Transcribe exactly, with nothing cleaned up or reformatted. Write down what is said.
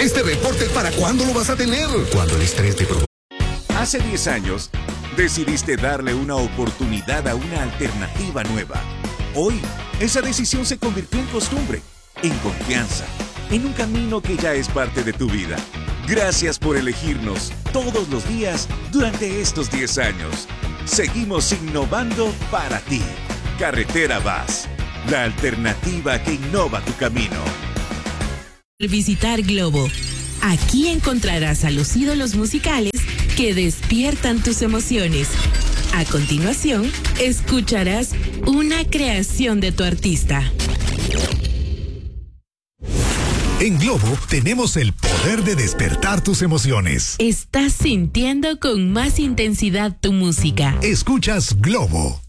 ¿Este reporte para cuándo lo vas a tener? Cuando el estrés te provoca. Hace diez años, decidiste darle una oportunidad a una alternativa nueva. Hoy, esa decisión se convirtió en costumbre, en confianza, en un camino que ya es parte de tu vida. Gracias por elegirnos todos los días durante estos diez años. Seguimos innovando para ti. Carretera Vaz, la alternativa que innova tu camino. Visitar Globo. Aquí encontrarás a los ídolos musicales que despiertan tus emociones. A continuación, escucharás una creación de tu artista. En Globo tenemos el poder de despertar tus emociones. Estás sintiendo con más intensidad tu música. Escuchas Globo.